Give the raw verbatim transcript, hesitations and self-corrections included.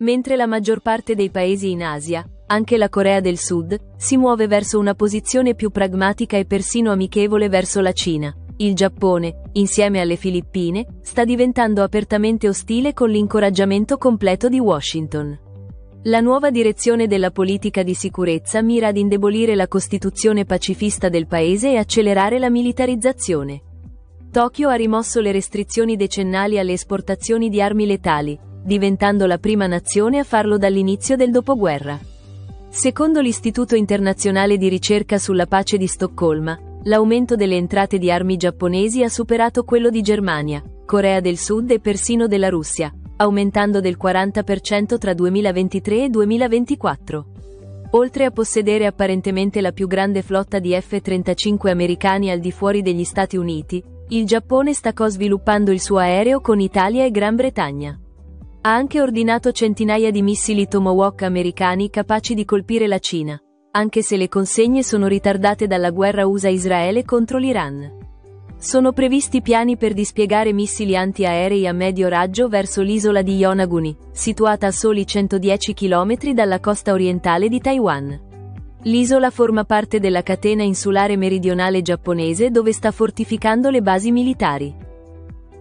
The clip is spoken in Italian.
Mentre la maggior parte dei paesi in Asia, anche la Corea del Sud, si muove verso una posizione più pragmatica e persino amichevole verso la Cina, il Giappone, insieme alle Filippine, sta diventando apertamente ostile con l'incoraggiamento completo di Washington. La nuova direzione della politica di sicurezza mira ad indebolire la costituzione pacifista del paese e accelerare la militarizzazione. Tokyo ha rimosso le restrizioni decennali alle esportazioni di armi letali, diventando la prima nazione a farlo dall'inizio del dopoguerra. Secondo l'Istituto Internazionale di Ricerca sulla Pace di Stoccolma, l'aumento delle entrate di armi giapponesi ha superato quello di Germania, Corea del Sud e persino della Russia, aumentando del quaranta per cento tra duemilaventitré e duemilaventiquattro. Oltre a possedere apparentemente la più grande flotta di F trentacinque americani al di fuori degli Stati Uniti, il Giappone sta co-sviluppando il suo aereo con Italia e Gran Bretagna. Ha anche ordinato centinaia di missili Tomahawk americani capaci di colpire la Cina, anche se le consegne sono ritardate dalla guerra U S A-Israele contro l'Iran. Sono previsti piani per dispiegare missili antiaerei a medio raggio verso l'isola di Yonaguni, situata a soli centodieci chilometri dalla costa orientale di Taiwan. L'isola forma parte della catena insulare meridionale giapponese dove sta fortificando le basi militari.